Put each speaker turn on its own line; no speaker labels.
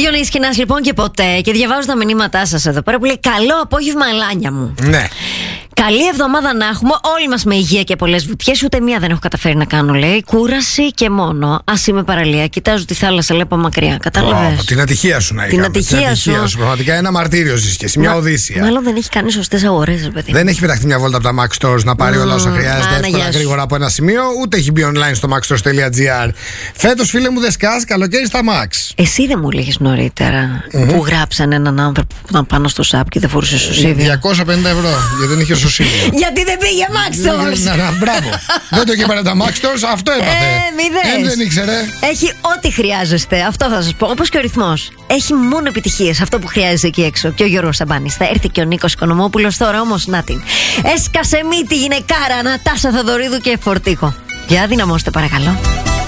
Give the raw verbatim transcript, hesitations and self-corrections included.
Διονύση Κινάς λοιπόν και ποτέ. Και διαβάζω τα μηνύματά σας εδώ πέρα που λέει: καλό απόγευμα, Ελάνια μου.
Ναι.
Καλή εβδομάδα να έχουμε, όλοι μας με υγεία και πολλές βουτιές. Ούτε μία δεν έχω καταφέρει να κάνω, λέει. Κούραση και μόνο. Ας είμαι παραλία. Κοιτάζω τη θάλασσα, λέω από μακριά. Κατάλαβες.
Oh, την ατυχία σου να είχαμε.
Την ατυχία, την ατυχία σου.
σου. Πραγματικά ένα μαρτύριο ζεις και εσύ, μια οδύσσια.
Μάλλον δεν έχει κάνει σωστές αγορές, παιδί.
Δεν έχει πεταχτεί μια βόλτα από τα Max Stores να πάρει mm, όλα όσα χρειάζεται εύκολα γρήγορα από ένα σημείο, ούτε έχει μπει online στο maxstores.gr. Φέτος, φίλε μου, δεν σκάς, καλοκαίρι στα Max.
Εσύ δεν μου έλεγες νωρίτερα mm-hmm. που γράψαν έναν άνθρωπο που ήταν πάνω στο σαπ και δεν φορούσε σωσίδιο.
διακόσια πενήντα ευρώ, γιατί δεν είχε σωσίδιο.
Γιατί δεν πήγε Max Stores.
Να, να, μπράβο. Δεν το είχε πάρει τα Max Stores, αυτό έπαθε.
Ε,
ε, δεν ήξερε.
Έχει ό,τι χρειάζεστε, αυτό θα σας πω. Όπως και ο ρυθμός. Έχει μόνο επιτυχίες, αυτό που χρειάζεται εκεί έξω. Και ο Γιώργος Σαμπάνης. Θα έρθει και ο Νίκος Οικονομόπουλος τώρα, όμως να την. Έσκασε μύτη γυναικάρα, Νατάσα Θοδωρίδου και Φορτίκο. Για δυναμώστε, παρακαλώ.